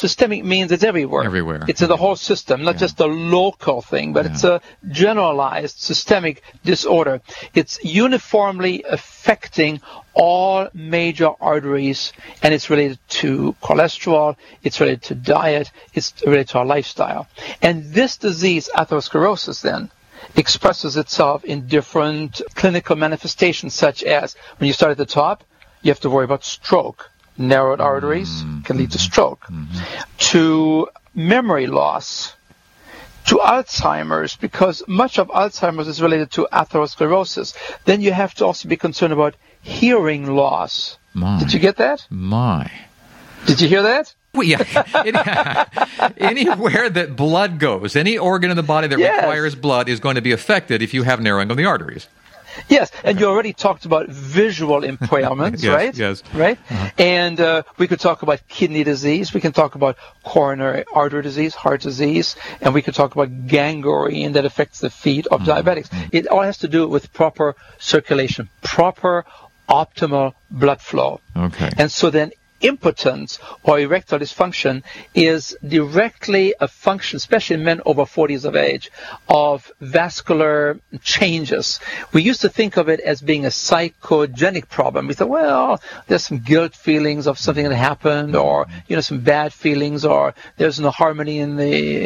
systemic means it's everywhere. Everywhere. It's in the whole system, not just a local thing, but it's a generalized systemic disorder. It's uniformly affecting all major arteries, and it's related to cholesterol, it's related to diet, it's related to our lifestyle. And this disease, atherosclerosis, then, expresses itself in different clinical manifestations, such as, when you start at the top, you have to worry about stroke. Narrowed arteries can lead to stroke, to memory loss, to Alzheimer's, because much of Alzheimer's is related to atherosclerosis. Then you have to also be concerned about hearing loss. Did you get that? Did you hear that? Well, yeah. Anywhere that blood goes, any organ in the body that requires blood is going to be affected if you have narrowing of the arteries. Yes, and you already talked about visual impairments, right? Yes. Right? And we could talk about kidney disease, we can talk about coronary artery disease, heart disease, and we could talk about gangrene that affects the feet of diabetics. It all has to do with proper circulation, proper optimal blood flow. Okay. And so then impotence or erectile dysfunction is directly a function, especially in men over 40 years of age, of vascular changes. We used to think of it as being a psychogenic problem. We thought, well, there's some guilt feelings of something that happened, or some bad feelings, or there's no harmony in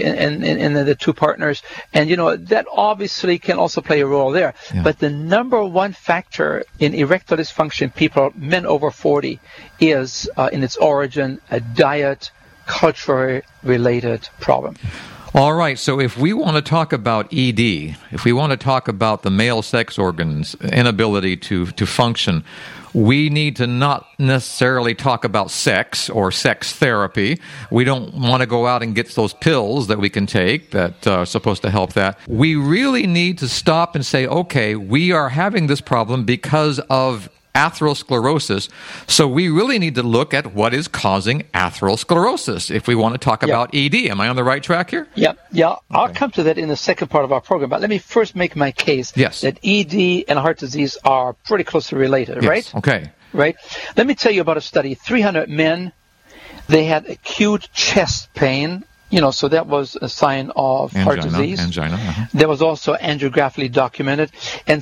the two partners, and that obviously can also play a role there. Yeah. But the number one factor in erectile dysfunction, people, men over 40, is in its origin a diet, culture-related problem. All right, so if we want to talk about ED, if we want to talk about the male sex organs' inability to function, we need to not necessarily talk about sex or sex therapy. We don't want to go out and get those pills that we can take that are supposed to help that. We really need to stop and say, okay, we are having this problem because of atherosclerosis, so we really need to look at what is causing atherosclerosis if we want to talk about ED. Am I on the right track here? Yeah. Okay. I'll come to that in the second part of our program, but let me first make my case that ED and heart disease are pretty closely related, right? Okay. Right? Let me tell you about a study. 300 men, they had acute chest pain, so that was a sign of heart disease. Angina. There was also angiographically documented, and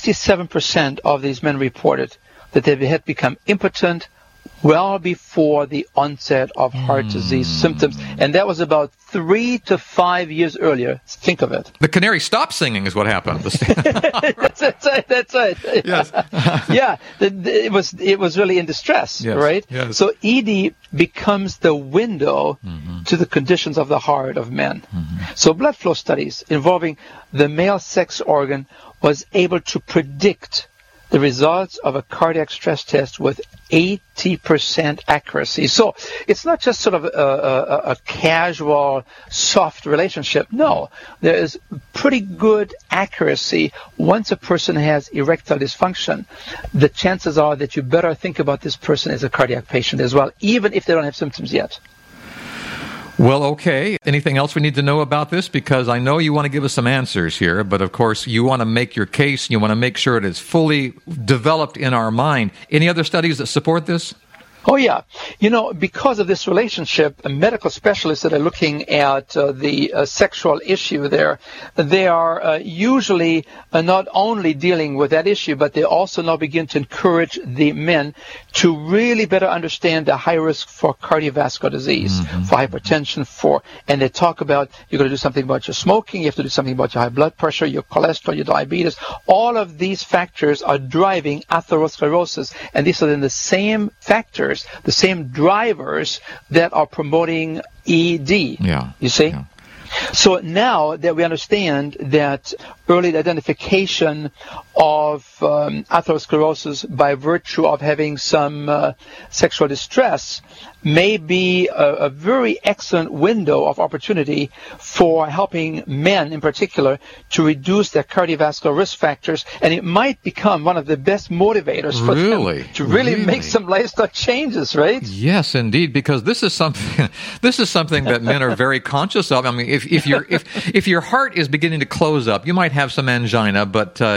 67% of these men reported that they had become impotent well before the onset of heart disease symptoms, and that was about 3 to 5 years earlier. Think of it. The canary stopped singing is what happened. That's right. Yes. Yeah, it was really in distress, right? Yes. So ED becomes the window to the conditions of the heart of men. So blood flow studies involving the male sex organ was able to predict the results of a cardiac stress test with 80% accuracy. So it's not just sort of a casual, soft relationship. No, there is pretty good accuracy. Once a person has erectile dysfunction, the chances are that you better think about this person as a cardiac patient as well, even if they don't have symptoms yet. Well, okay. Anything else we need to know about this? Because I know you want to give us some answers here, but of course you want to make your case and you want to make sure it is fully developed in our mind. Any other studies that support this? Oh, yeah. Because of this relationship, medical specialists that are looking at the sexual issue there, they are usually not only dealing with that issue, but they also now begin to encourage the men to really better understand the high risk for cardiovascular disease, for hypertension, and they talk about you're going to do something about your smoking, you have to do something about your high blood pressure, your cholesterol, your diabetes. All of these factors are driving atherosclerosis, and these are then the same factors, the same drivers that are promoting ED. You see? Yeah. So now that we understand that early identification of atherosclerosis by virtue of having some sexual distress may be a very excellent window of opportunity for helping men in particular to reduce their cardiovascular risk factors, and it might become one of the best motivators for them to really make some lifestyle changes, right? Yes, indeed, because this is something that men are very conscious of. I mean, if your heart is beginning to close up, you might have some angina, but you can still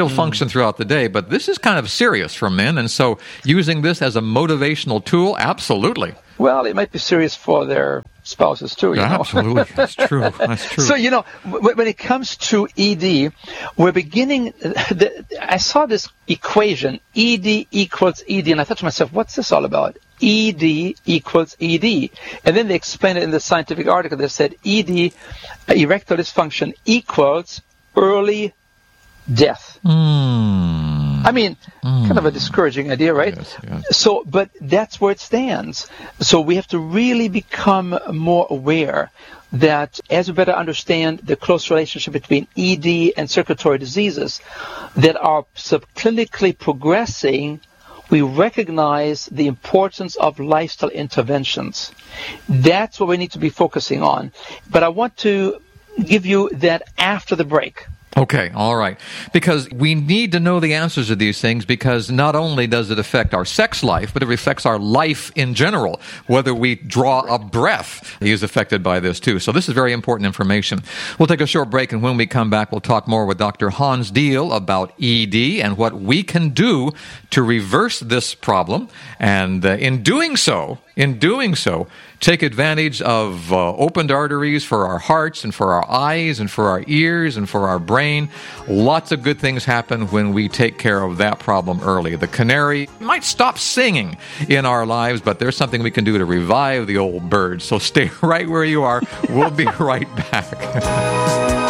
still function throughout the day, but this is kind of serious for men, and so using this as a motivational tool, absolutely. Well, it might be serious for their spouses too, you know. Absolutely. That's true. That's true. So, when it comes to ED, we're beginning, I saw this equation, ED equals ED, and I thought to myself, what's this all about? ED equals ED. And then they explained it in the scientific article. They said ED, erectile dysfunction, equals early death. I mean, kind of a discouraging idea, right? Yes. So, but that's where it stands. So we have to really become more aware that as we better understand the close relationship between ED and circulatory diseases that are subclinically progressing, we recognize the importance of lifestyle interventions. That's what we need to be focusing on. But I want to give you that after the break. Okay, all right. Because we need to know the answers to these things, because not only does it affect our sex life, but it affects our life in general. Whether we draw a breath is affected by this too. So this is very important information. We'll take a short break, and when we come back, we'll talk more with Dr. Hans Diehl about ED and what we can do to reverse this problem. And in doing so, take advantage of opened arteries for our hearts and for our eyes and for our ears and for our brain. Lots of good things happen when we take care of that problem early. The canary might stop singing in our lives, but there's something we can do to revive the old bird. So stay right where you are. We'll be right back.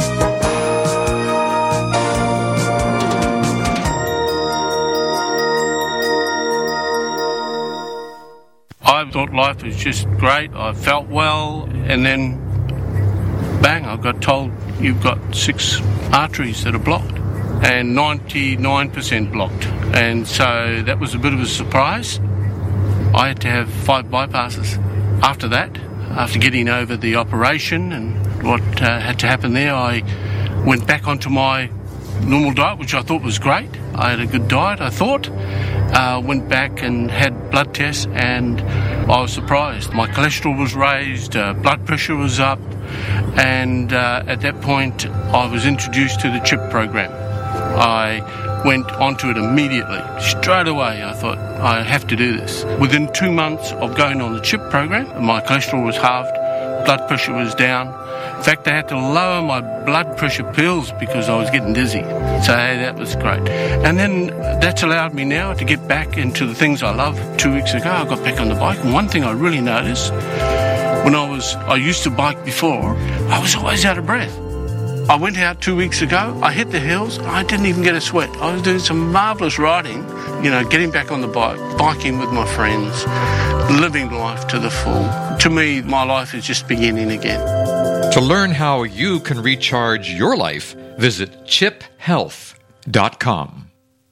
I thought life was just great. I felt well, and then bang, I got told you've got 6 arteries that are blocked and 99% blocked. And so that was a bit of a surprise. I had to have 5 bypasses. After that, after getting over the operation and what had to happen there, I went back onto my normal diet, which I thought was great. I had a good diet, I thought. Went back and had blood tests, and I was surprised. My cholesterol was raised, blood pressure was up, and at that point I was introduced to the CHIP program. I went onto it immediately. Straight away I thought, I have to do this. Within 2 months of going on the CHIP program, my cholesterol was halved, blood pressure was down. In fact, I had to lower my blood pressure pills because I was getting dizzy. So hey, that was great. And then that's allowed me now to get back into the things I love. 2 weeks ago, I got back on the bike. And one thing I really noticed, when I used to bike before, I was always out of breath. I went out 2 weeks ago, I hit the hills, I didn't even get a sweat. I was doing some marvellous riding, getting back on the bike, biking with my friends, living life to the full. To me, my life is just beginning again. To learn how you can recharge your life, visit chiphealth.com.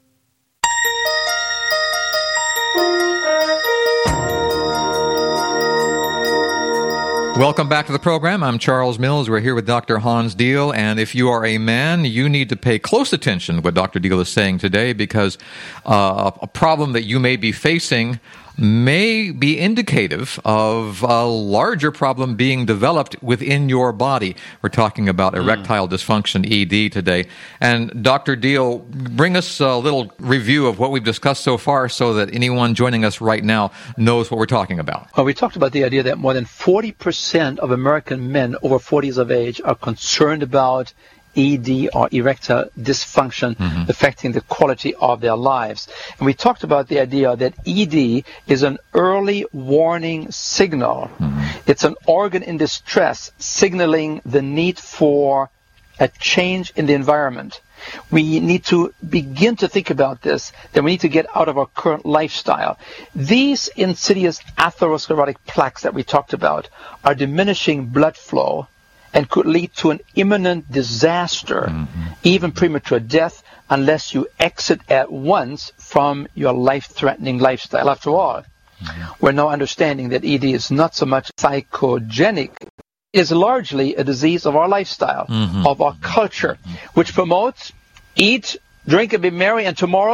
Welcome back to the program. I'm Charles Mills. We're here with Dr. Hans Diehl. And if you are a man, you need to pay close attention to what Dr. Diehl is saying today, because a problem that you may be facing may be indicative of a larger problem being developed within your body. We're talking about erectile dysfunction, ED, today. And Dr. Diehl, bring us a little review of what we've discussed so far so that anyone joining us right now knows what we're talking about. Well, we talked about the idea that more than 40% of American men over 40 years of age are concerned about ED or erectile dysfunction affecting the quality of their lives. And we talked about the idea that ED is an early warning signal. It's an organ in distress signaling the need for a change in the environment. We need to begin to think about this, that we need to get out of our current lifestyle. These insidious atherosclerotic plaques that we talked about are diminishing blood flow and could lead to an imminent disaster, even premature death, unless you exit at once from your life-threatening lifestyle. After all, we're now understanding that ED is not so much psychogenic, it is largely a disease of our lifestyle, of our culture, which promotes eat, drink, and be merry, and tomorrow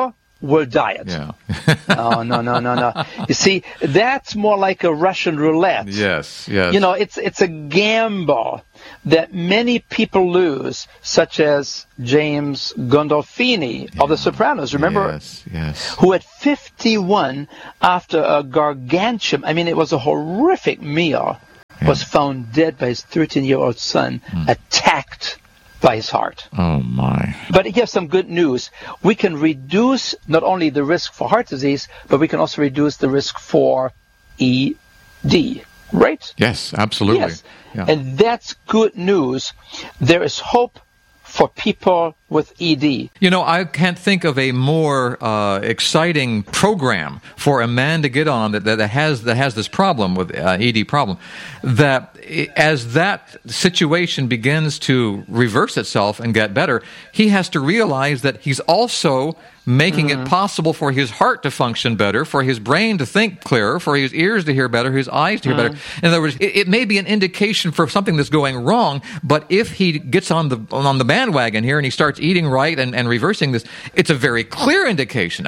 will diet. Yeah. Oh, no. You see, that's more like a Russian roulette. Yes. It's a gamble that many people lose, such as James Gandolfini of The Sopranos, remember? Yes. Who at 51, after a gargantuan, it was a horrific meal, was found dead by his 13-year-old son, attacked by his heart. Oh, my. But here's some good news. We can reduce not only the risk for heart disease, but we can also reduce the risk for ED, right? Yes, absolutely. Yes. Yeah. And that's good news. There is hope for people with ED. I can't think of a more exciting program for a man to get on that has this problem with ED problem. That as that situation begins to reverse itself and get better, he has to realize that he's also making it possible for his heart to function better, for his brain to think clearer, for his ears to hear better, his eyes to hear better. In other words, it may be an indication for something that's going wrong, but if he gets on the bandwagon here and he starts eating right and reversing this, it's a very clear indication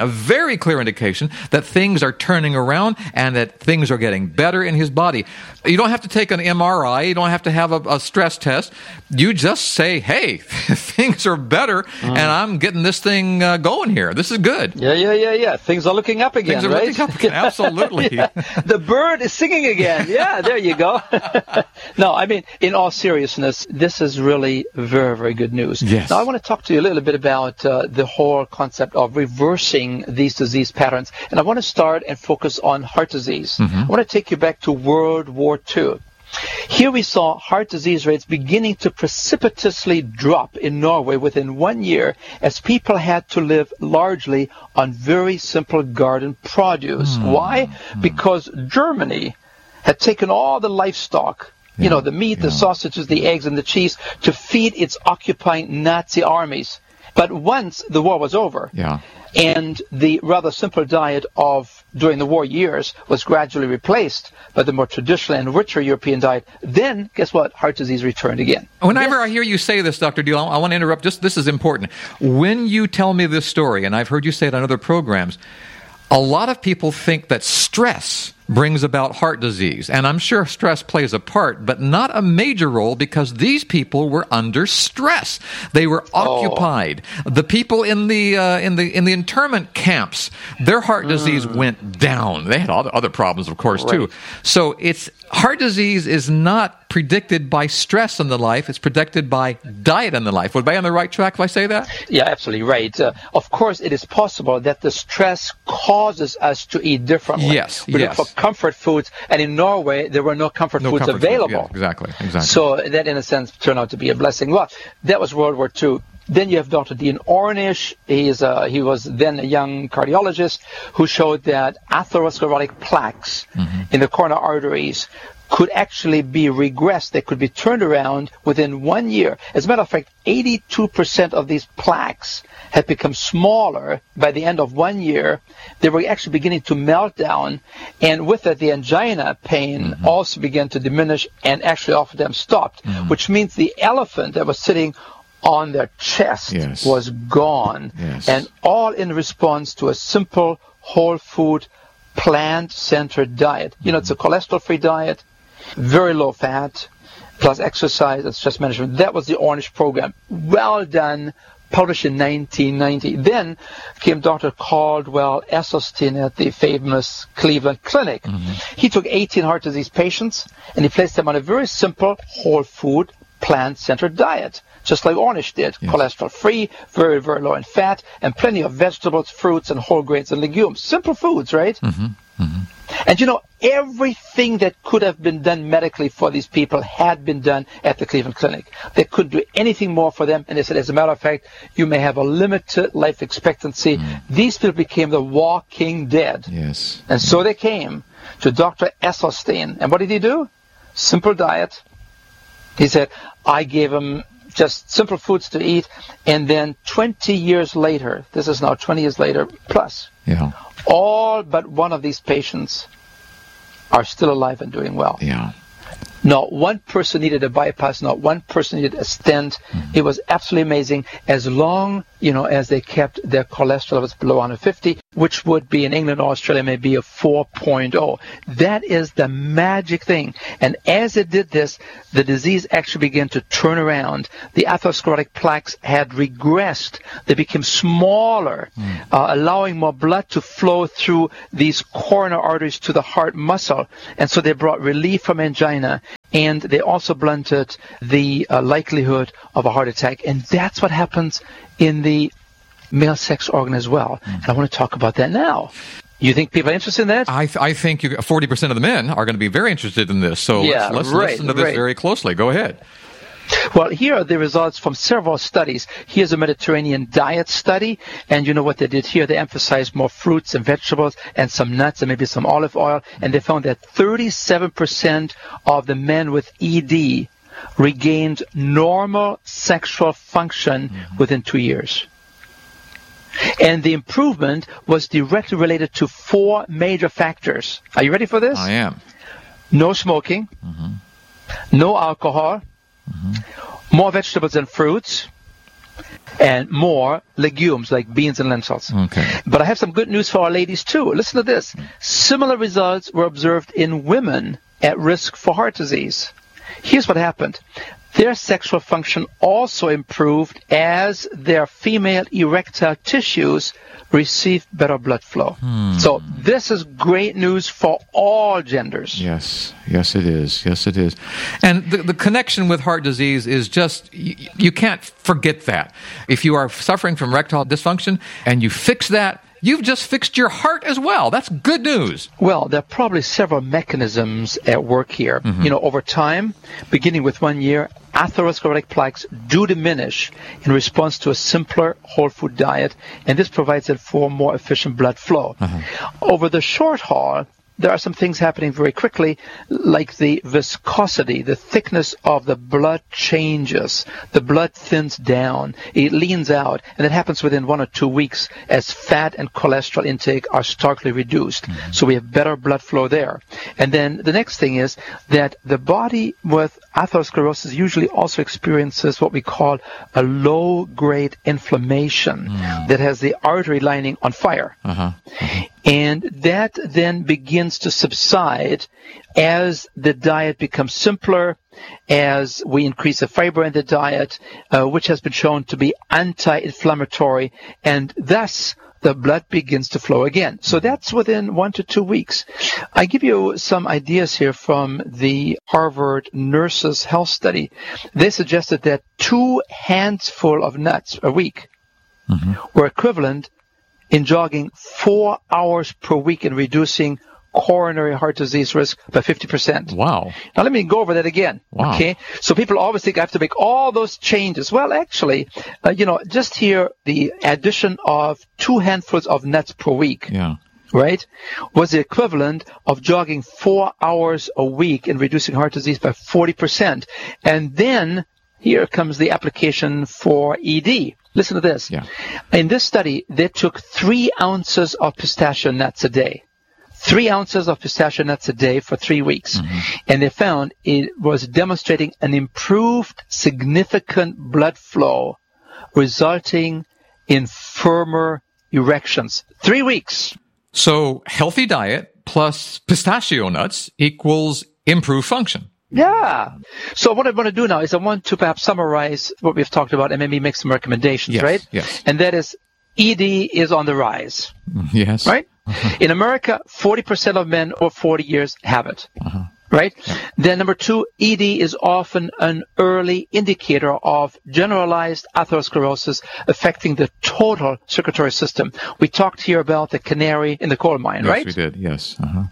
that things are turning around and that things are getting better in his body. You don't have to take an MRI. You don't have to have a stress test. You just say, hey, things are better and I'm getting this thing going here. This is good. Yeah. Things are looking up again, right? Looking up again. Absolutely. The bird is singing again. Yeah, there you go. No, in all seriousness, this is really very, very good news. Yes. Now, I want to talk to you a little bit about the whole concept of reversing these disease patterns. And I want to start and focus on heart disease. I want to take you back to World War II. Here we saw heart disease rates beginning to precipitously drop in Norway within 1 year as people had to live largely on very simple garden produce. Why? Because Germany had taken all the livestock, the meat, the sausages, the eggs, and the cheese to feed its occupying Nazi armies. But once the war was over, and the rather simple diet of during the war years was gradually replaced by the more traditional and richer European diet, then guess what? Heart disease returned again. Whenever I hear you say this, Dr. Deal, I want to interrupt. This is important. When you tell me this story, and I've heard you say it on other programs, a lot of people think that stress brings about heart disease. And I'm sure stress plays a part, but not a major role because these people were under stress. They were occupied. The people in the internment camps, their heart disease went down. They had other problems, of course, too. So heart disease is not predicted by stress in the life. It's predicted by diet in the life. Would I be on the right track if I say that? Yeah, absolutely right. Of course, it is possible that the stress causes us to eat differently. Yes. For comfort foods, and in Norway there were no comfort foods available. Yeah, exactly. So that, in a sense, turned out to be a blessing. Well, that was World War II. Then you have Dr. Dean Ornish. He was then a young cardiologist who showed that atherosclerotic plaques in the coronary arteries could actually be regressed. They could be turned around within 1 year. As a matter of fact, 82% of these plaques had become smaller by the end of 1 year. They were actually beginning to melt down, and with that, the angina pain also began to diminish, and actually all of them stopped, which means the elephant that was sitting on their chest was gone, and all in response to a simple, whole food, plant-centered diet. It's a cholesterol-free diet, very low fat, plus exercise and stress management. That was the Ornish program. Well done. Published in 1990. Then came Dr. Caldwell Esselstyn at the famous Cleveland Clinic. He took 18 heart disease patients and he placed them on a very simple, whole food, plant-centered diet, just like Ornish did. Cholesterol-free, very, very low in fat, and plenty of vegetables, fruits, and whole grains and legumes. Simple foods, right? And everything that could have been done medically for these people had been done at the Cleveland Clinic. They couldn't do anything more for them, and they said, as a matter of fact, you may have a limited life expectancy. These people became the walking dead. Yes. And so they came to Dr. Esselstyn. And what did he do? Simple diet. He said, I gave them just simple foods to eat, and then 20 years later, this is now 20 years later plus, all but one of these patients are still alive and doing well. Yeah. Not one person needed a bypass. Not one person needed a stent. It was absolutely amazing, as long, as they kept their cholesterol levels below 150, which would be in England or Australia maybe a 4.0. That is the magic thing. And as it did this, the disease actually began to turn around. The atherosclerotic plaques had regressed. They became smaller, allowing more blood to flow through these coronary arteries to the heart muscle. And so they brought relief from angina. And they also blunted the likelihood of a heart attack. And that's what happens in the male sex organ as well. And I want to talk about that now. You think people are interested in that? I think 40% of the men are going to be very interested in this. So let's listen to this very closely. Go ahead. Well, here are the results from several studies. Here's a Mediterranean diet study, and you know what they did here? They emphasized more fruits and vegetables and some nuts and maybe some olive oil, and they found that 37% of the men with ED regained normal sexual function within 2 years. And the improvement was directly related to 4 major factors. Are you ready for this? I am. No smoking, no alcohol, more vegetables and fruits, and more legumes like beans and lentils. Okay. But I have some good news for our ladies too. Listen to this. Similar results were observed in women at risk for heart disease. Here's what happened. Their sexual function also improved as their female erectile tissues received better blood flow. So this is great news for all genders. Yes, it is. Yes, it is. And the connection with heart disease is just, you can't forget that. If you are suffering from erectile dysfunction and you fix that, you've just fixed your heart as well. That's good news. Well, there are probably several mechanisms at work here. Over time, beginning with 1 year, atherosclerotic plaques do diminish in response to a simpler whole food diet, and this provides it for more efficient blood flow. Over the short haul, there are some things happening very quickly, like the viscosity, the thickness of the blood changes. The blood thins down, it leans out, and it happens within 1 or 2 weeks as fat and cholesterol intake are starkly reduced. So we have better blood flow there. And then the next thing is that the body with atherosclerosis usually also experiences what we call a low-grade inflammation that has the artery lining on fire. And that then begins to subside as the diet becomes simpler, as we increase the fiber in the diet, which has been shown to be anti-inflammatory, and thus the blood begins to flow again. So that's within 1 to 2 weeks. I give you some ideas here from the Harvard Nurses Health Study. They suggested that 2 handfuls of nuts a week were equivalent in jogging 4 hours per week and reducing coronary heart disease risk by 50%. Wow. Now let me go over that again. Wow. Okay. So people always think I have to make all those changes. Well, actually, just here, the addition of 2 handfuls of nuts per week. Right, was the equivalent of jogging 4 hours a week and reducing heart disease by 40%. And then here comes the application for ED. Listen to this. In this study, they took 3 ounces of pistachio nuts a day. 3 ounces of pistachio nuts a day for 3 weeks. And they found it was demonstrating an improved significant blood flow, resulting in firmer erections. 3 weeks. So healthy diet plus pistachio nuts equals improved function. Yeah. So what I want to do now is I want to perhaps summarize what we've talked about and maybe make some recommendations, right? Yes. And that is ED is on the rise. Yes. Right? In America, 40% of men over 40 years have it. Right? Then number 2, ED is often an early indicator of generalized atherosclerosis affecting the total circulatory system. We talked here about the canary in the coal mine, right? Yes, we did. Yes.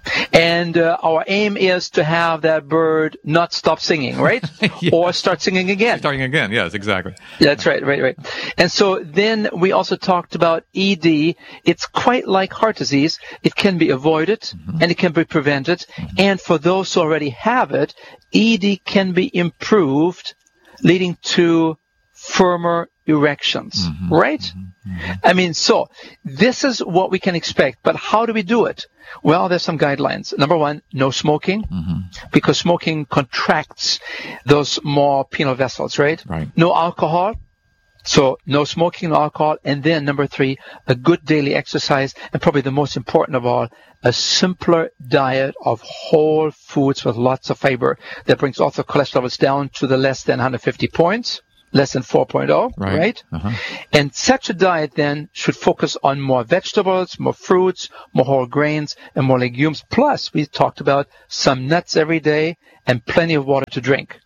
And our aim is to have that bird not stop singing, right? Or start singing again. Starting again. Yes, exactly. That's right. And so then we also talked about ED. It's quite like heart disease. It can be avoided and it can be prevented. And for those who already have it, ED can be improved, leading to firmer erections, right? I mean, so this is what we can expect. But how do we do it? Well, there's some guidelines. Number one, no smoking, because smoking contracts those more penile vessels, right? No alcohol. So no smoking, no alcohol. And then number three, a good daily exercise. And probably the most important of all, a simpler diet of whole foods with lots of fiber that brings also cholesterol levels down to the less than 150 points, less than 4.0, right? And such a diet then should focus on more vegetables, more fruits, more whole grains, and more legumes. Plus, we talked about some nuts every day and plenty of water to drink.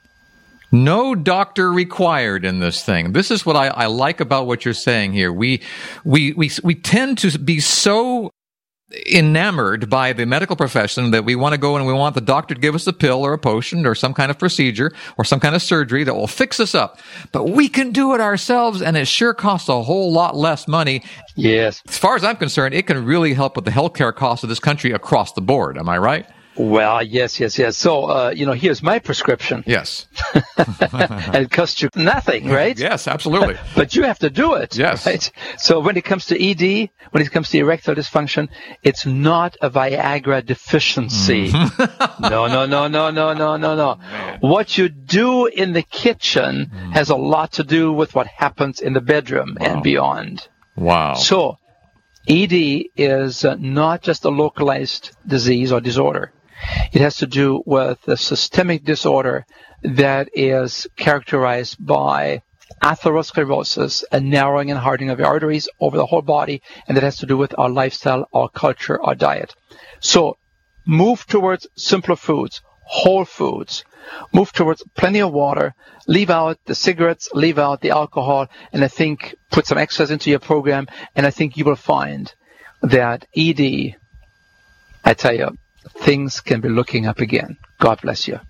No doctor required in this thing. This is what I like about what you're saying here. We tend to be so enamored by the medical profession that we want to go and we want the doctor to give us a pill or a potion or some kind of procedure or some kind of surgery that will fix us up. But we can do it ourselves, and it sure costs a whole lot less money. Yes. As far as I'm concerned, it can really help with the healthcare costs of this country across the board. Am I right? Well, yes. So, here's my prescription. Yes. And it costs you nothing, right? Yes, absolutely. But you have to do it. Yes. Right? So when it comes to ED, when it comes to erectile dysfunction, it's not a Viagra deficiency. No. Man. What you do in the kitchen has a lot to do with what happens in the bedroom and beyond. Wow. So ED is not just a localized disease or disorder. It has to do with a systemic disorder that is characterized by atherosclerosis, a narrowing and hardening of the arteries over the whole body, and that has to do with our lifestyle, our culture, our diet. So move towards simpler foods, whole foods. Move towards plenty of water, leave out the cigarettes, leave out the alcohol, and I think put some exercise into your program, and I think you will find that ED, I tell you, things can be looking up again. God bless you.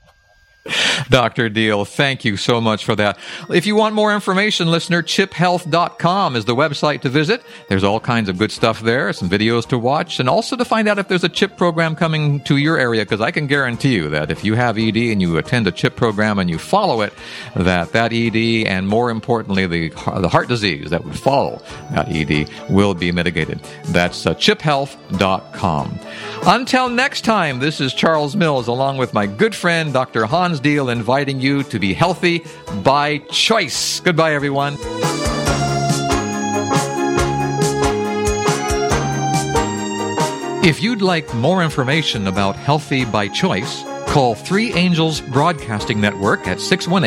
Dr. Deal, thank you so much for that. If you want more information, listener, chiphealth.com is the website to visit. There's all kinds of good stuff there, some videos to watch, and also to find out if there's a CHIP program coming to your area, because I can guarantee you that if you have ED and you attend a CHIP program and you follow it, that ED and more importantly, the heart disease that would follow that ED will be mitigated. That's chiphealth.com. Until next time, this is Charles Mills along with my good friend, Dr. Hans Deal, inviting you to be healthy by choice. Goodbye, everyone. If you'd like more information about Healthy by Choice, call 3 Angels Broadcasting Network at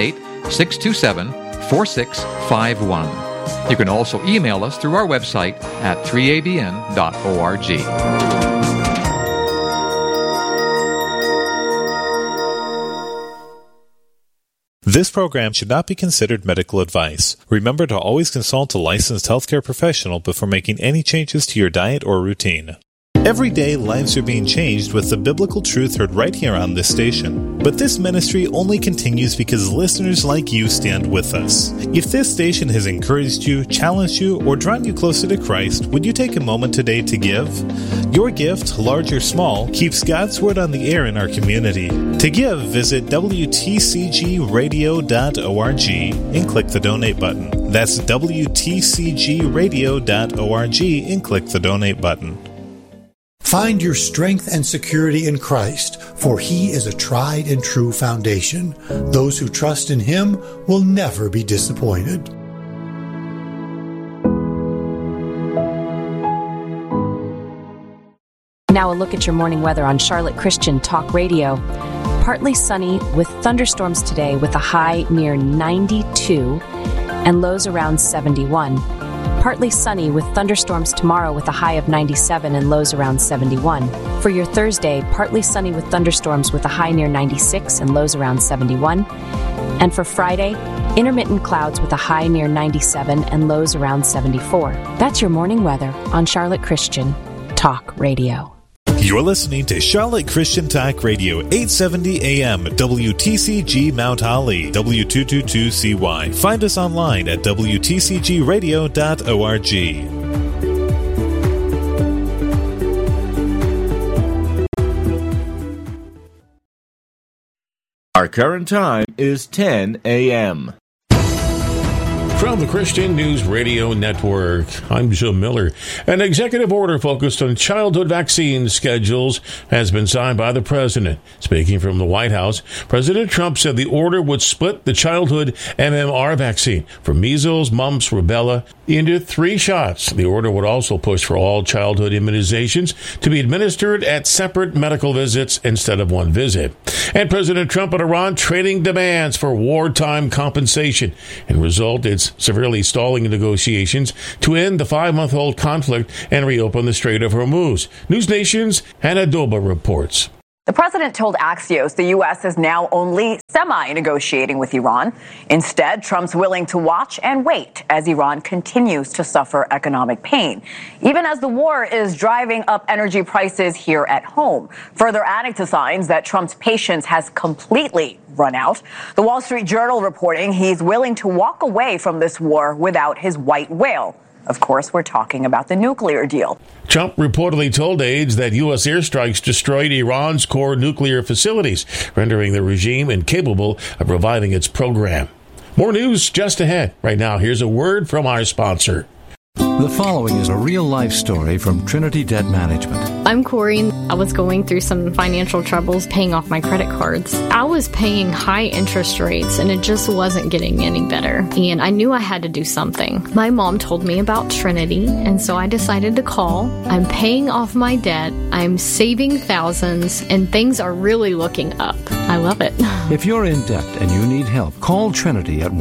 618-627-4651. You can also email us through our website at 3abn.org. This program should not be considered medical advice. Remember to always consult a licensed healthcare professional before making any changes to your diet or routine. Every day, lives are being changed with the biblical truth heard right here on this station. But this ministry only continues because listeners like you stand with us. If this station has encouraged you, challenged you, or drawn you closer to Christ, would you take a moment today to give? Your gift, large or small, keeps God's Word on the air in our community. To give, visit WTCGradio.org and click the donate button. That's WTCGradio.org and click the donate button. Find your strength and security in Christ, for He is a tried and true foundation. Those who trust in Him will never be disappointed. Now a look at your morning weather on Charlotte Christian Talk Radio. Partly sunny with thunderstorms today with a high near 92 and lows around 71. Partly sunny with thunderstorms tomorrow with a high of 97 and lows around 71. For your Thursday, partly sunny with thunderstorms with a high near 96 and lows around 71. And for Friday, intermittent clouds with a high near 97 and lows around 74. That's your morning weather on Charlotte Christian Talk Radio. You're listening to Charlotte Christian Talk Radio, 870 AM, WTCG Mount Holly, W222CY. Find us online at WTCGradio.org. Our current time is 10 a.m. From the Christian News Radio Network, I'm Jim Miller. An executive order focused on childhood vaccine schedules has been signed by the president. Speaking from the White House, President Trump said the order would split the childhood MMR vaccine for measles, mumps, rubella into 3 shots. The order would also push for all childhood immunizations to be administered at separate medical visits instead of one visit. And President Trump and Iran trading demands for wartime compensation. In result, it's severely stalling negotiations to end the 5-month-old conflict and reopen the Strait of Hormuz. News Nation's Hannah Doba reports. The president told Axios the U.S. is now only semi-negotiating with Iran. Instead, Trump's willing to watch and wait as Iran continues to suffer economic pain, even as the war is driving up energy prices here at home, further adding to signs that Trump's patience has completely run out. The Wall Street Journal reporting he's willing to walk away from this war without his white whale. Of course, we're talking about the nuclear deal. Trump reportedly told aides that U.S. airstrikes destroyed Iran's core nuclear facilities, rendering the regime incapable of reviving its program. More news just ahead. Right now, here's a word from our sponsor. The following is a real-life story from Trinity Debt Management. I'm Corey. I was going through some financial troubles paying off my credit cards. I was paying high interest rates, and it just wasn't getting any better. And I knew I had to do something. My mom told me about Trinity, and so I decided to call. I'm paying off my debt. I'm saving thousands, and things are really looking up. I love it. If you're in debt and you need help, call Trinity at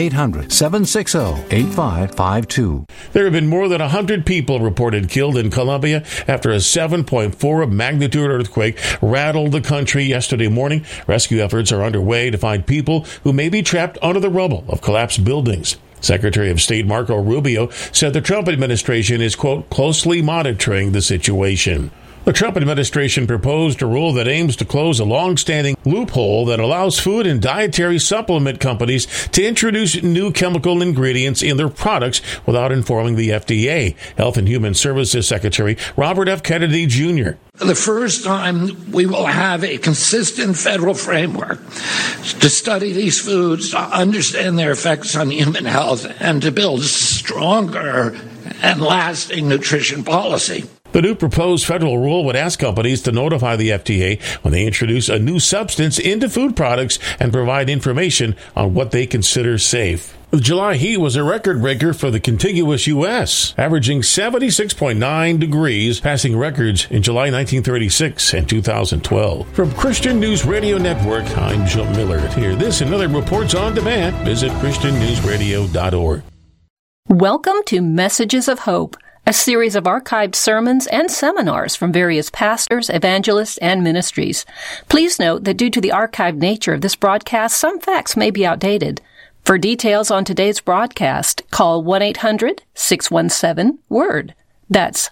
1-800-760-8552. There have been more than 100 people reported killed in Colombia after a 7.4 magnitude earthquake rattled the country yesterday morning. Rescue efforts are underway to find people who may be trapped under the rubble of collapsed buildings. Secretary of State Marco Rubio said the Trump administration is, quote, closely monitoring the situation. The Trump administration proposed a rule that aims to close a long-standing loophole that allows food and dietary supplement companies to introduce new chemical ingredients in their products without informing the FDA. Health and Human Services Secretary Robert F. Kennedy, Jr. For the first time, we will have a consistent federal framework to study these foods, to understand their effects on human health, and to build a stronger and lasting nutrition policy. The new proposed federal rule would ask companies to notify the FDA when they introduce a new substance into food products and provide information on what they consider safe. The July heat was a record breaker for the contiguous U.S., averaging 76.9 degrees, passing records in July 1936 and 2012. From Christian News Radio Network, I'm Jim Miller. To hear this and other reports on demand, visit ChristianNewsRadio.org. Welcome to Messages of Hope, a series of archived sermons and seminars from various pastors, evangelists, and ministries. Please note that due to the archived nature of this broadcast, some facts may be outdated. For details on today's broadcast, call 1-800-617-WORD. That's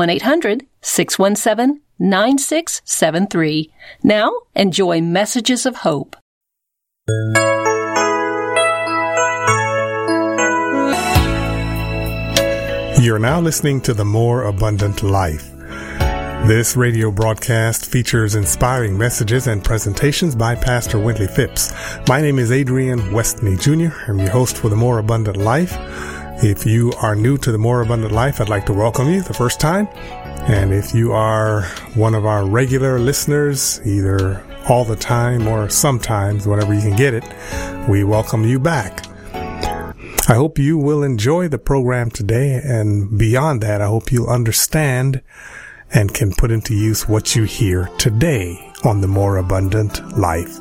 1-800-617-9673. Now, enjoy Messages of Hope. You're now listening to The More Abundant Life. This radio broadcast features inspiring messages and presentations by Pastor Wintley Phipps. My name is Adrian Westney Jr. I'm your host for The More Abundant Life. If you are new to The More Abundant Life, I'd like to welcome you the first time. And if you are one of our regular listeners, either all the time or sometimes, whenever you can get it, we welcome you back. I hope you will enjoy the program today, and beyond that, I hope you'll understand and can put into use what you hear today on The More Abundant Life.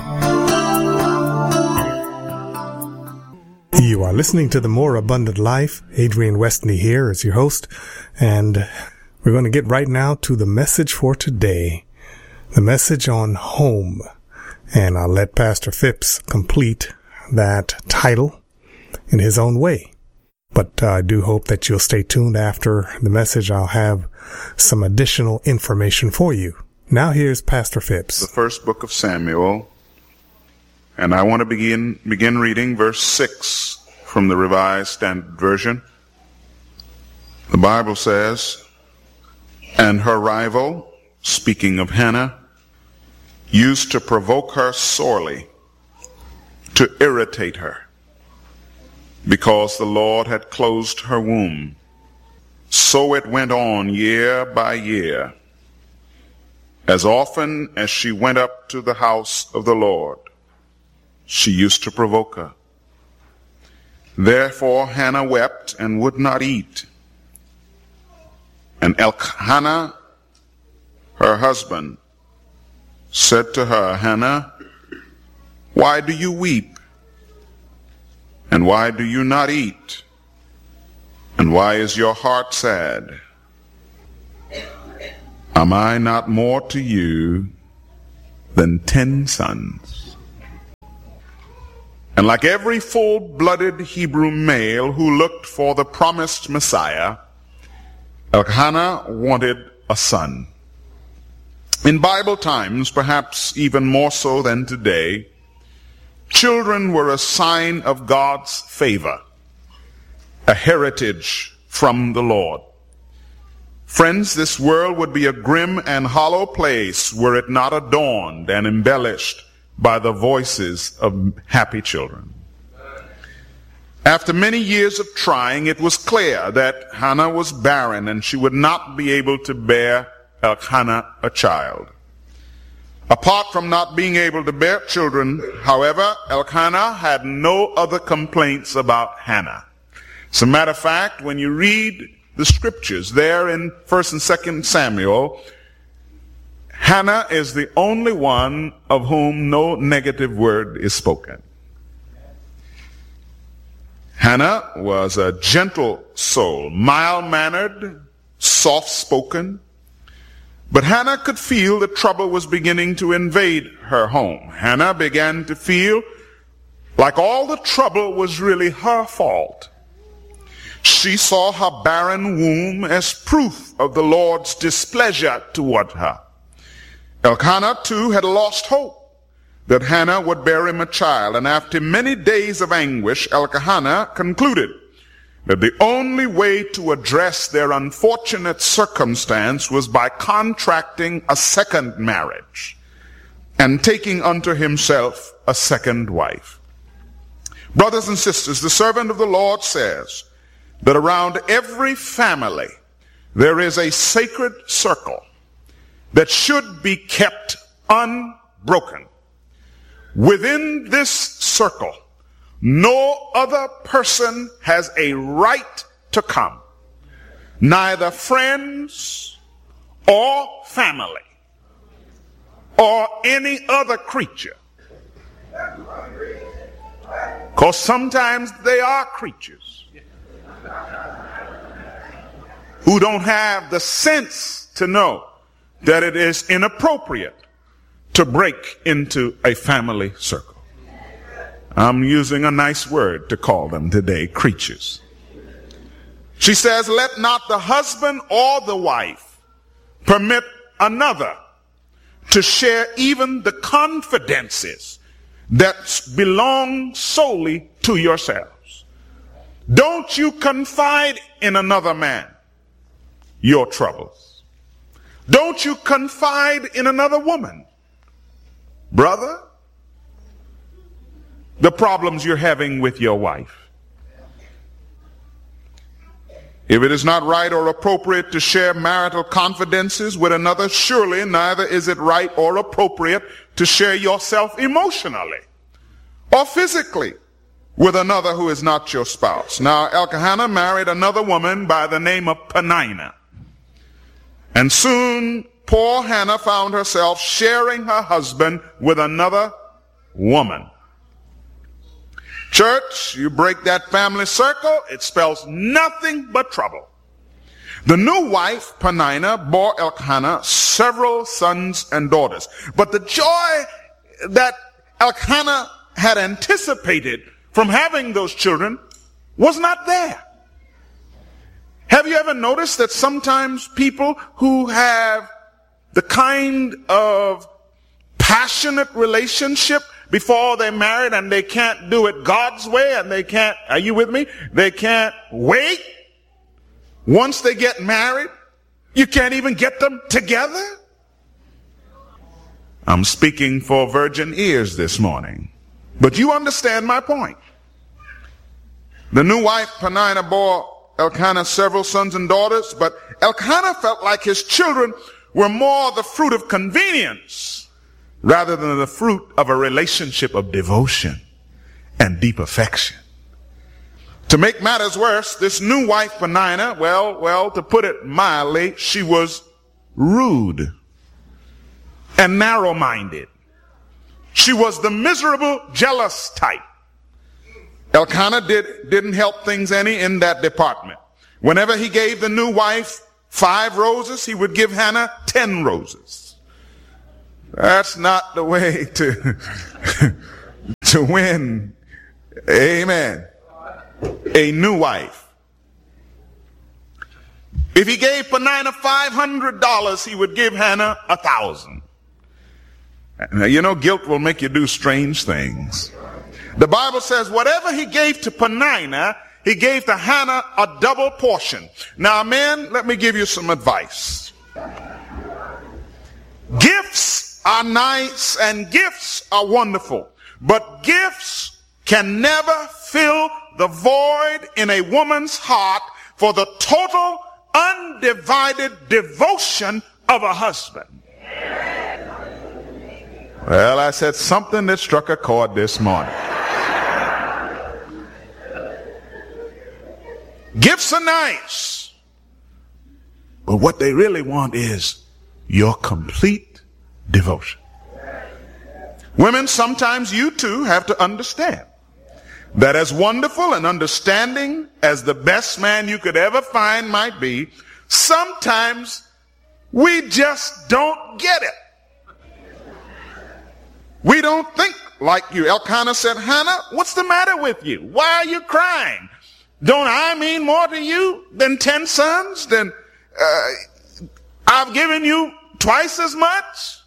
You are listening to The More Abundant Life. Adrian Westney here as your host, and we're going to get right now to the message for today, the message on home, and I'll let Pastor Phipps complete that title in his own way. But I do hope that you'll stay tuned. After the message, I'll have some additional information for you. Now here's Pastor Phipps. The first book of Samuel, and I want to begin reading verse 6 from the Revised Standard Version. The Bible says, "And her rival," speaking of Hannah, "used to provoke her sorely, to irritate her. because the Lord had closed her womb. So it went on year by year. As often as she went up to the house of the Lord, she used to provoke her. Therefore Hannah wept and would not eat. And Elkanah, her husband, said to her, Hannah, why do you weep? And why do you not eat? And why is your heart sad? Am I not more to you than 10 sons? And like every full-blooded Hebrew male who looked for the promised Messiah, Elkanah wanted a son. In Bible times, perhaps even more so than today, children were a sign of God's favor, a heritage from the Lord. Friends, this world would be a grim and hollow place were it not adorned and embellished by the voices of happy children. After many years of trying, it was clear that Hannah was barren and she would not be able to bear Elkanah a child. Apart from not being able to bear children, however, Elkanah had no other complaints about Hannah. As a matter of fact, when you read the scriptures there in 1 and 2 Samuel, Hannah is the only one of whom no negative word is spoken. Hannah was a gentle soul, mild-mannered, soft-spoken. But Hannah could feel that trouble was beginning to invade her home. Hannah began to feel like all the trouble was really her fault. She saw her barren womb as proof of the Lord's displeasure toward her. Elkanah, too, had lost hope that Hannah would bear him a child, and after many days of anguish, Elkanah concluded that the only way to address their unfortunate circumstance was by contracting a second marriage and taking unto himself a second wife. Brothers and sisters, the servant of the Lord says that around every family there is a sacred circle that should be kept unbroken. Within this circle, no other person has a right to come, neither friends or family or any other creature. Because sometimes they are creatures who don't have the sense to know that it is inappropriate to break into a family circle. I'm using a nice word to call them today, creatures. She says, let not the husband or the wife permit another to share even the confidences that belong solely to yourselves. Don't you confide in another man your troubles. Don't you confide in another woman, brother, the problems you're having with your wife. If it is not right or appropriate to share marital confidences with another, surely neither is it right or appropriate to share yourself emotionally or physically with another who is not your spouse. Now, Elkanah married another woman by the name of Peninnah. And soon, poor Hannah found herself sharing her husband with another woman. Church, you break that family circle, it spells nothing but trouble. The new wife, Peninnah, bore Elkanah several sons and daughters. But the joy that Elkanah had anticipated from having those children was not there. Have you ever noticed that sometimes people who have the kind of passionate relationship before they're married and they can't do it God's way and they can't, are you with me? They can't wait. Once they get married, you can't even get them together. I'm speaking for virgin ears this morning, but you understand my point. The new wife, Peninnah, bore Elkanah several sons and daughters, but Elkanah felt like his children were more the fruit of convenience rather than the fruit of a relationship of devotion and deep affection. To make matters worse, this new wife, Peninnah, well, to put it mildly, she was rude and narrow-minded. She was the miserable, jealous type. Elkanah didn't help things any in that department. Whenever he gave the new wife 5 roses, he would give Hannah 10 roses. That's not the way to win, amen, a new wife. If he gave Peninnah $500, he would give Hannah 1,000. Now, you know, guilt will make you do strange things. The Bible says whatever he gave to Peninnah, he gave to Hannah a double portion. Now, men, let me give you some advice. Gifts are nice and gifts are wonderful, but gifts can never fill the void in a woman's heart for the total, undivided devotion of a husband. Well, I said something that struck a chord this morning. Gifts are nice, but what they really want is your complete devotion. Women, sometimes you too have to understand that as wonderful and understanding as the best man you could ever find might be, sometimes we just don't get it. We don't think like you. Elkanah said, Hannah, what's the matter with you? Why are you crying? Don't I mean more to you than 10 sons? Then I've given you twice as much?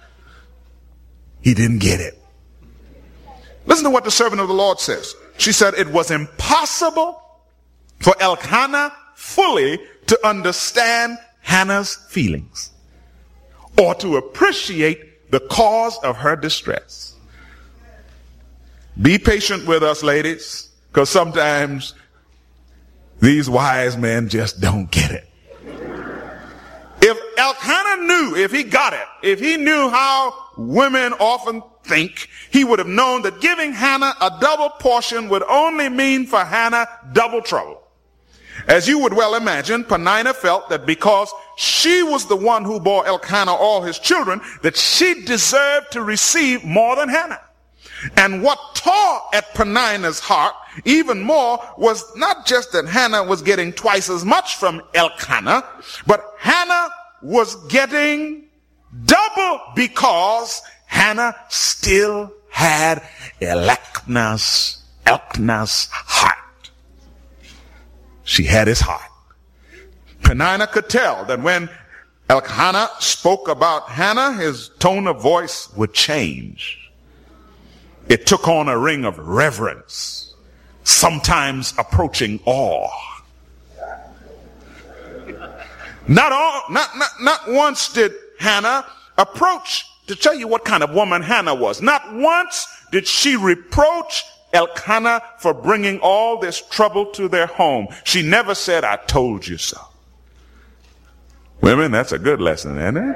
He didn't get it. Listen to what the servant of the Lord says. She said it was impossible for Elkanah fully to understand Hannah's feelings or to appreciate the cause of her distress. Be patient with us, ladies, because sometimes these wise men just don't get it. If Elkanah knew, if he got it, if he knew how women often think, he would have known that giving Hannah a double portion would only mean for Hannah double trouble. As you would well imagine, Peninnah felt that because she was the one who bore Elkanah all his children, that she deserved to receive more than Hannah. And what tore at Peninnah's heart even more was not just that Hannah was getting twice as much from Elkanah, but Hannah was getting double because Hannah still had Elkanah's heart. She had his heart. Peninnah could tell that when Elkanah spoke about Hannah, his tone of voice would change. It took on a ring of reverence, sometimes approaching awe. Not once did Hannah approach to tell you what kind of woman Hannah was. Not once did she reproach Elkanah for bringing all this trouble to their home. She never said, I told you so. Women, that's a good lesson, isn't it?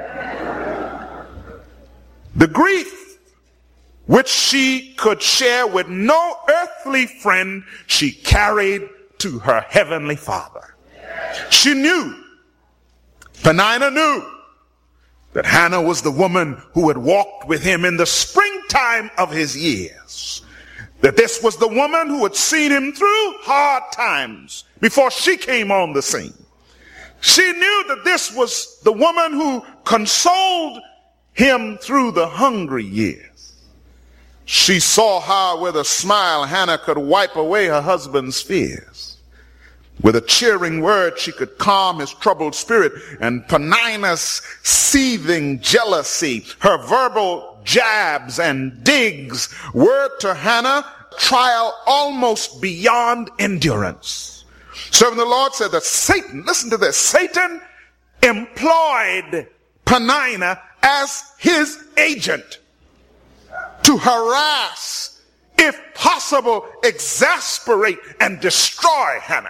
The grief which she could share with no earthly friend, she carried to her heavenly Father. She knew, Peninnah knew, that Hannah was the woman who had walked with him in the springtime of his years. That this was the woman who had seen him through hard times before she came on the scene. She knew that this was the woman who consoled him through the hungry years. She saw how with a smile Hannah could wipe away her husband's fears. With a cheering word she could calm his troubled spirit, and Peninnah's seething jealousy, her verbal jabs and digs were to Hannah trial almost beyond endurance. Servant of the Lord said that Satan, listen to this, Satan employed Peninnah as his agent to harass if possible, exasperate and destroy Hannah.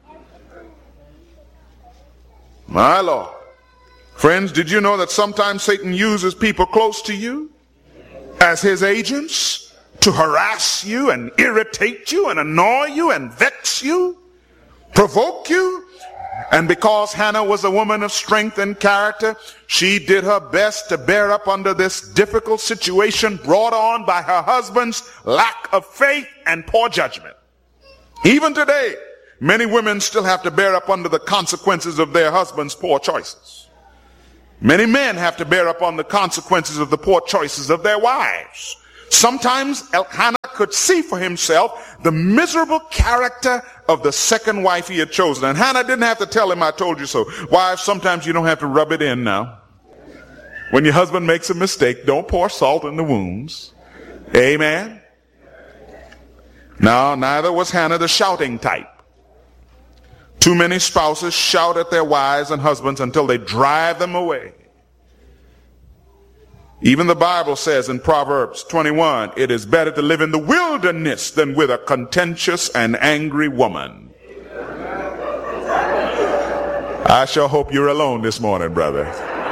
My Lord. Friends, did you know that sometimes Satan uses people close to you as his agents to harass you and irritate you and annoy you and vex you, provoke you? And because Hannah was a woman of strength and character, she did her best to bear up under this difficult situation brought on by her husband's lack of faith and poor judgment. Even today, many women still have to bear up under the consequences of their husband's poor choices. Many men have to bear up on the consequences of the poor choices of their wives. Sometimes Elkanah could see for himself the miserable character of the second wife he had chosen. And Hannah didn't have to tell him, I told you so. Wives, sometimes you don't have to rub it in now. When your husband makes a mistake, don't pour salt in the wounds. Amen. Now, neither was Hannah the shouting type. Too many spouses shout at their wives and husbands until they drive them away. Even the Bible says in Proverbs 21, it is better to live in the wilderness than with a contentious and angry woman. I sure hope you're alone this morning, brother.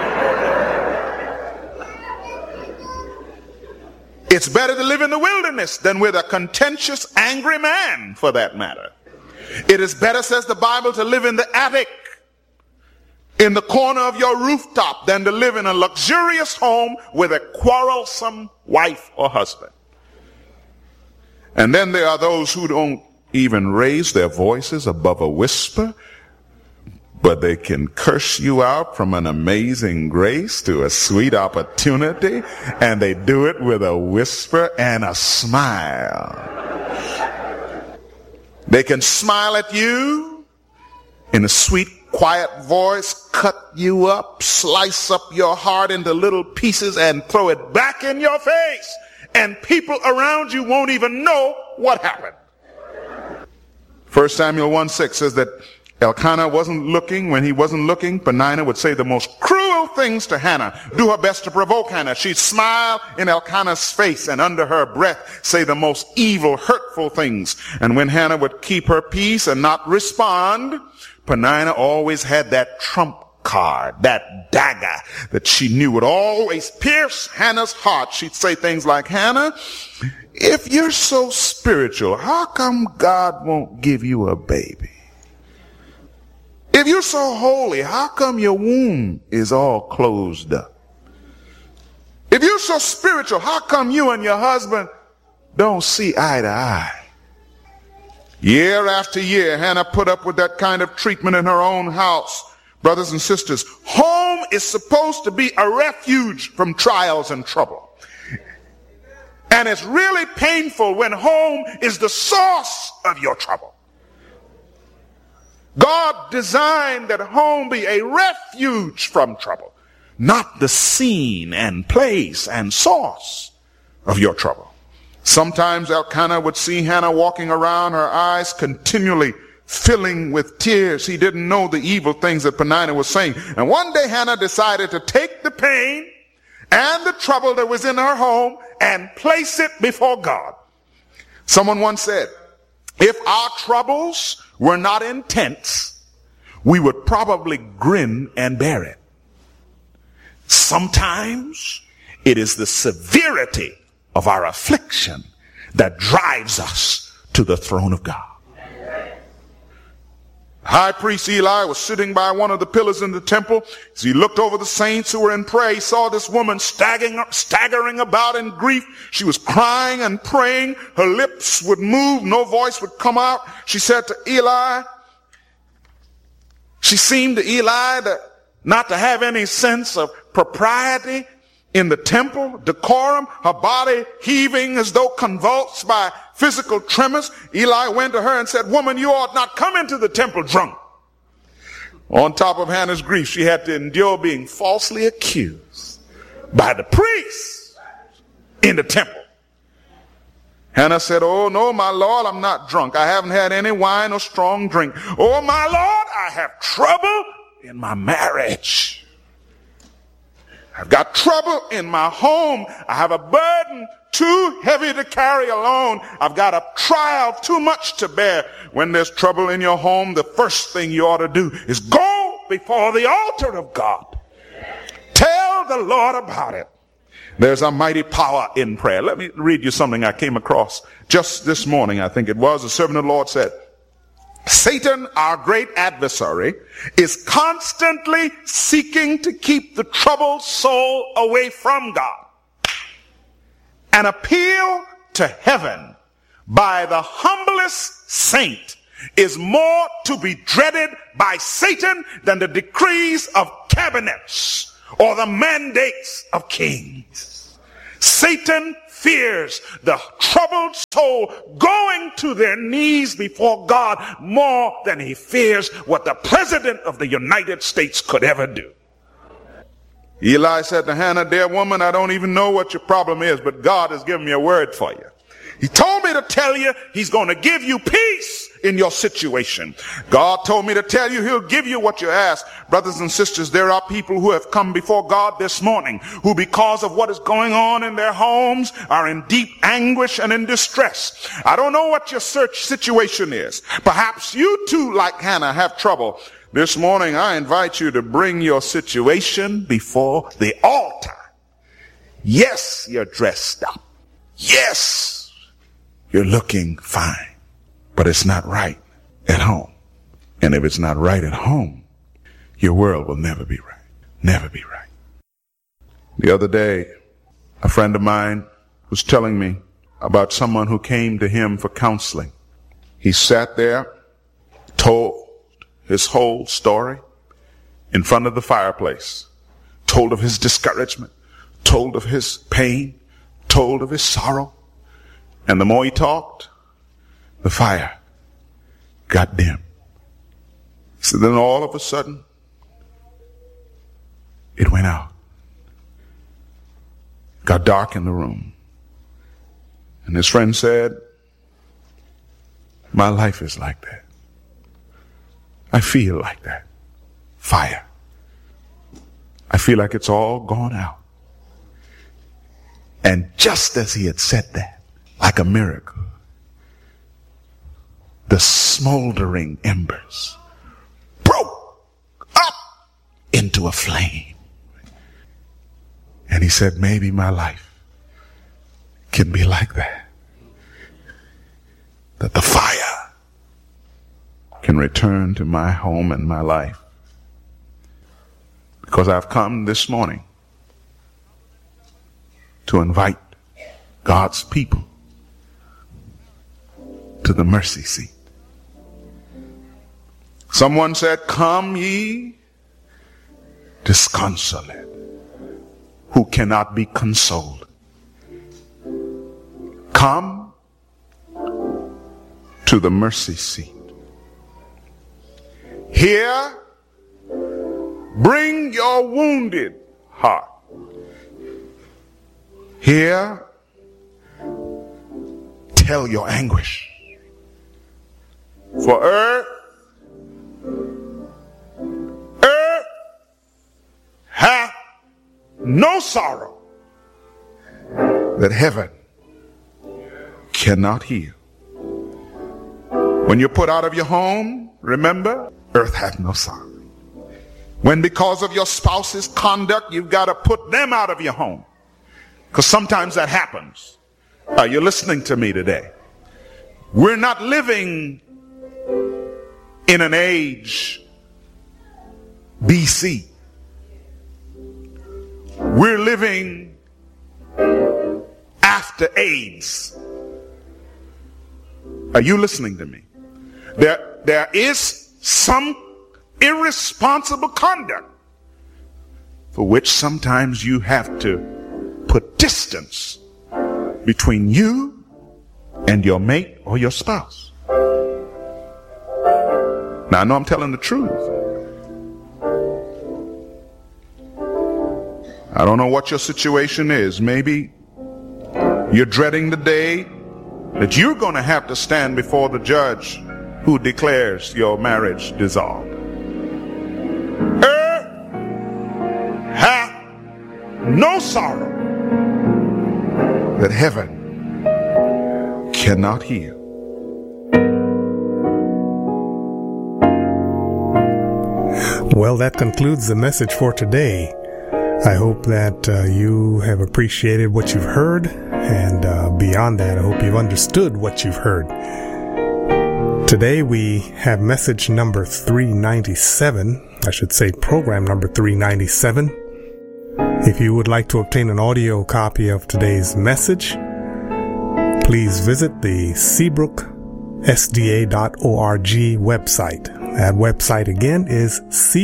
It's better to live in the wilderness than with a contentious, angry man, for that matter. It is better, says the Bible, to live in the attic, in the corner of your rooftop, than to live in a luxurious home with a quarrelsome wife or husband. And then there are those who don't even raise their voices above a whisper, but they can curse you out from an amazing grace to a sweet opportunity, and they do it with a whisper and a smile. They can smile at you in a sweet, quiet voice, cut you up, slice up your heart into little pieces and throw it back in your face. And people around you won't even know what happened. 1 Samuel 1:6 says that Elkanah wasn't looking. When he wasn't looking, Peninnah would say the most cruel things to Hannah, do her best to provoke Hannah. She'd smile in Elkanah's face and under her breath say the most evil, hurtful things. And when Hannah would keep her peace and not respond, Peninnah always had that trump card, that dagger that she knew would always pierce Hannah's heart. She'd say things like, Hannah, if you're so spiritual, how come God won't give you a baby? If you're so holy, how come your womb is all closed up? If you're so spiritual, how come you and your husband don't see eye to eye? Year after year, Hannah put up with that kind of treatment in her own house. Brothers and sisters, home is supposed to be a refuge from trials and trouble. And it's really painful when home is the source of your trouble. God designed that home be a refuge from trouble, not the scene and place and source of your trouble. Sometimes Elkanah would see Hannah walking around, her eyes continually filling with tears. He didn't know the evil things that Peninnah was saying. And one day Hannah decided to take the pain and the trouble that was in her home and place it before God. Someone once said, if our troubles were not intense, we would probably grin and bear it. Sometimes it is the severity of our affliction that drives us to the throne of God. High priest Eli was sitting by one of the pillars in the temple. As he looked over the saints who were in prayer, he saw this woman staggering about in grief. She was crying and praying. Her lips would move. No voice would come out. She said to Eli, she seemed to Eli not to have any sense of propriety in the temple, decorum, her body heaving as though convulsed by physical tremors. Eli went to her and said, woman, you ought not come into the temple drunk. On top of Hannah's grief, she had to endure being falsely accused by the priests in the temple. Hannah said, oh no, my Lord, I'm not drunk. I haven't had any wine or strong drink. Oh my Lord, I have trouble in my marriage. I've got trouble in my home. I have a burden too heavy to carry alone. I've got a trial too much to bear. When there's trouble in your home, the first thing you ought to do is go before the altar of God. Tell the Lord about it. There's a mighty power in prayer. Let me read you something I came across just this morning. I think it was. A servant of the Lord said, Satan, our great adversary, is constantly seeking to keep the troubled soul away from God. An appeal to heaven by the humblest saint is more to be dreaded by Satan than the decrees of cabinets or the mandates of kings. Satan fears the troubled soul going to their knees before God more than he fears what the President of the United States could ever do. Eli said to Hannah, dear woman, I don't even know what your problem is, but God has given me a word for you. He told me to tell you he's going to give you peace in your situation. God told me to tell you he'll give you what you ask. Brothers and sisters, there are people who have come before God this morning who, because of what is going on in their homes, are in deep anguish and in distress. I don't know what your situation is. Perhaps you too, like Hannah, have trouble. This morning, I invite you to bring your situation before the altar. Yes, you're dressed up. Yes, you're looking fine. But it's not right at home. And if it's not right at home, your world will never be right. Never be right. The other day, a friend of mine was telling me about someone who came to him for counseling. He sat there, told his whole story in front of the fireplace, told of his discouragement, told of his pain, told of his sorrow. And the more he talked, the fire got dim. So then all of a sudden, it went out. Got dark in the room. And his friend said, my life is like that. I feel like that. Fire. I feel like it's all gone out. And just as he had said that, like a miracle, the smoldering embers broke up into a flame. And he said, maybe my life can be like that. That the fire can return to my home and my life. Because I've come this morning to invite God's people to the mercy seat. Someone said, come ye disconsolate, who cannot be consoled. Come to the mercy seat. Here, bring your wounded heart. Here, tell your anguish. For earth hath no sorrow that heaven cannot heal. When you're put out of your home, remember, earth hath no sorrow. When because of your spouse's conduct, you've got to put them out of your home. Because sometimes that happens. Are you listening to me today? We're not living in an age BC. We're living after AIDS. Are you listening to me? There is some irresponsible conduct for which sometimes you have to put distance between you and your mate or your spouse. Now, I know I'm telling the truth. I don't know what your situation is. Maybe you're dreading the day that you're going to have to stand before the judge who declares your marriage dissolved. Earth hath no sorrow that heaven cannot heal. Well, that concludes the message for today. I hope that you have appreciated what you've heard, and beyond that, I hope you've understood what you've heard. Today we have message number 397, I should say program number 397. If you would like to obtain an audio copy of today's message, please visit the SeabrookSDA.org website. That website again is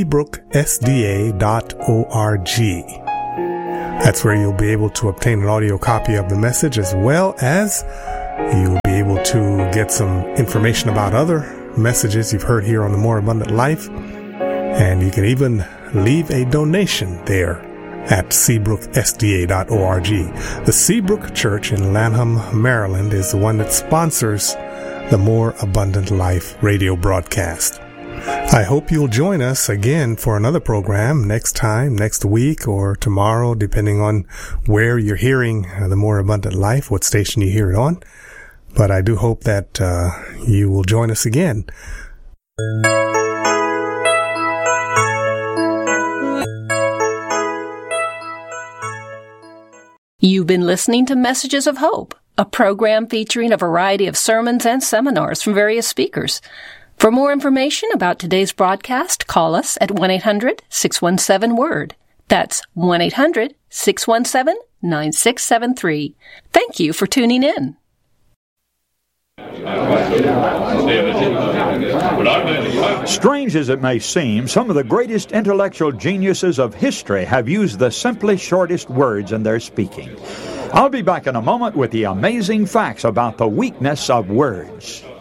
SeabrookSDA.org. That's where you'll be able to obtain an audio copy of the message, as well as you'll be able to get some information about other messages you've heard here on The More Abundant Life. And you can even leave a donation there at SeabrookSDA.org. The Seabrook Church in Lanham, Maryland is the one that sponsors the More Abundant Life radio broadcast. I hope you'll join us again for another program next time, next week, or tomorrow, depending on where you're hearing the More Abundant Life, what station you hear it on. But I do hope that you will join us again. You've been listening to Messages of Hope, a program featuring a variety of sermons and seminars from various speakers. For more information about today's broadcast, call us at 1-800-617-WORD. That's 1-800-617-9673. Thank you for tuning in. Strange as it may seem, some of the greatest intellectual geniuses of history have used the simply shortest words in their speaking. I'll be back in a moment with the amazing facts about the weakness of words.